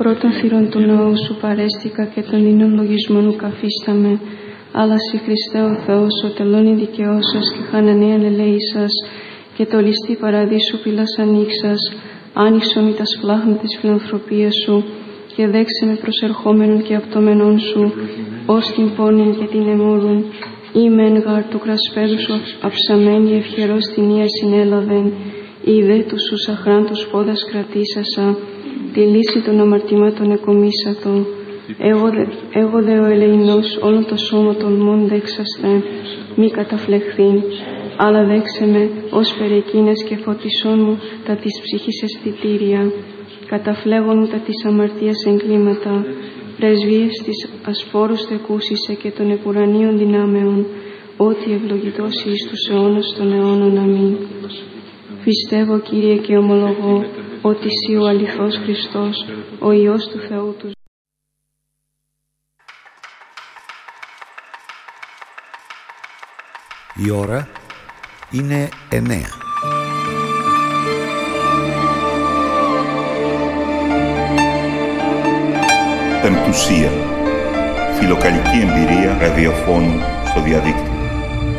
Πρώτον θύρον του ναού σου παρέστηκα και των δίνων λογισμών ου καφίσταμε. Αλλά σοι Χριστέ ο Θεός, ο τελώνη δικαιώσας και χανανέαν ελέησας, και το ληστή παραδείσου πύλας ανοίξας, άνοιξον ή τα σπλάχνα της φιλανθρωπίας σου, και δέξε με προσερχόμενον και απτωμένων σου, ως την πόνην και την αιμούδουν. Ήμεν γάρ του κρασπέδου σου αψαμένη ευχερός την ία συνέλαβεν, είδε τους σου σαχράντους πόδας κρατήσασα, τη λύση των αμαρτημάτων εκομίσατο. Εγώ δε ο ελεηνός όλον το σώμα τολμών δέξαστε, μη καταφλεχθήν, αλλά δέξε με ως περεκίνες και φωτισόν μου τα της ψυχής αισθητήρια, καταφλέγον μου τα της αμαρτίας εγκλήματα, πρεσβείες της ασφόρους τεκούσισε και των επουρανίων δυνάμεων, ότι ευλογητός εις τους αιώνας των αιώνων. Αμήν. Πιστεύω, Κύριε, και ομολογώ ότι Συ ο αληθώς Χριστός, ο Υιός του Θεού του. Η ώρα είναι 9. Πεμπτουσία. Φιλοκαλική εμπειρία ραδιοφώνου στο διαδίκτυο.